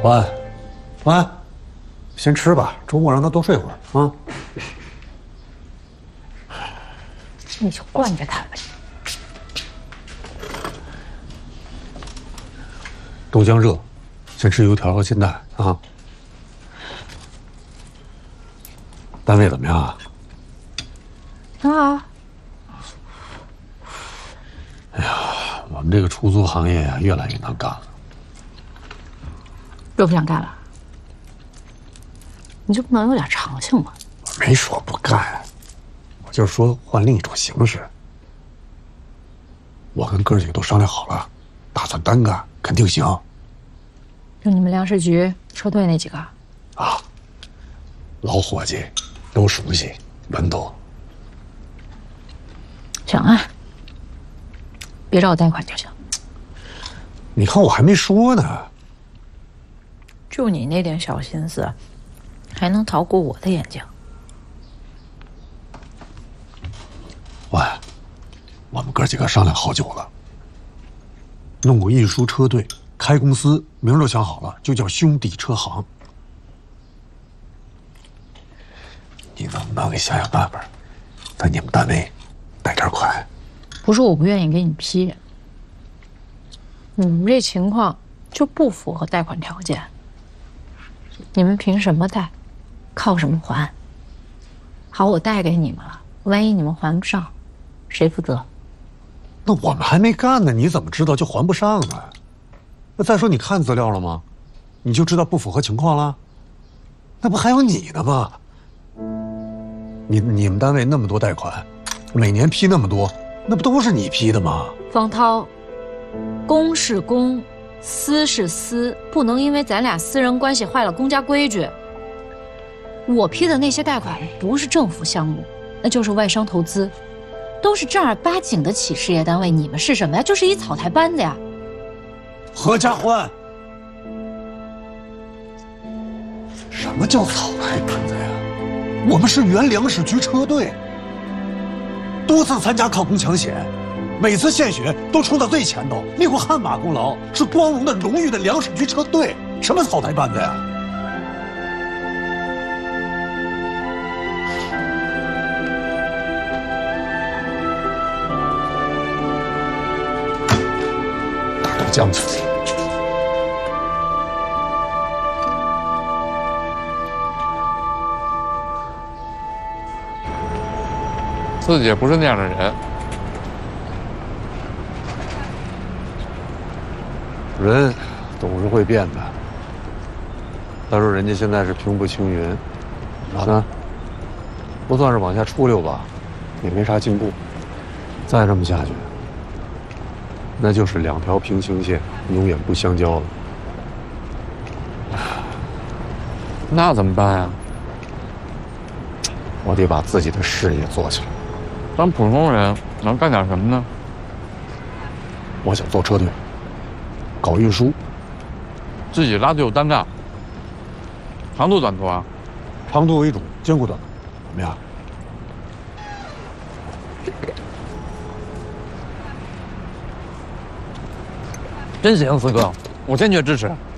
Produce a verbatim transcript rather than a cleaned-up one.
晚安，晚安，先吃吧，周末让他多睡会儿啊。 你就惯着他吧。 豆浆热，先吃油条和煎蛋啊。单位怎么样啊？ 很好。 哎呀，我们这个出租行业呀，越来越难干了。 又不想干了？你就不能有点长性吗？ 我没说不干，我就是说换另一种形式。我跟哥几个都商量好了，打算单干，肯定行。 就你们粮食局车队那几个？ 啊，老伙计，都熟悉，稳妥。 行啊，别找我贷款就行。 你看我还没说呢。 就你那点小心思，还能逃过我的眼睛？ 喂，我们哥几个商量好久了，弄个运输车队，开公司，名儿都想好了，就叫兄弟车行。你能不能给想想办法，在你们单位贷点款？ 不是我不愿意给你批，你们这情况就不符合贷款条件。你们凭什么贷？靠什么还？好，我贷给你们了，万一你们还不上，谁负责？ 那我们还没干呢，你怎么知道就还不上呢？那再说你看资料了吗？你就知道不符合情况了？那不还有你呢吗？你你们单位那么多贷款，每年批那么多，那不都是你批的吗？ 方涛，公是公，私是私，不能因为咱俩私人关系坏了公家规矩。我批的那些贷款不是政府项目，那就是外商投资，都是正儿八经的企事业单位。你们是什么呀？就是一草台班子呀！ 合家欢。什么叫草台班子呀？我们是原粮食局车队，多次参加抗洪抢险，每次献血都冲到最前头，立过汗马功劳，是光荣的、荣誉的粮食局车队。什么草台班子呀？大豆浆去。 自己也不是那样的人。 人总是会变的。再说人家现在是平步青云，我呢，不算是往下出溜吧，也没啥进步。再这么下去，那就是两条平行线，永远不相交了。 那怎么办呀？ 我得把自己的事业做起来。 当普通人能干点什么呢？ 我想做车队，搞运输， 自己拉队友单干，长途短途啊？ 长途为主，兼顾短途，怎么样？ 真行，四哥，我坚决支持。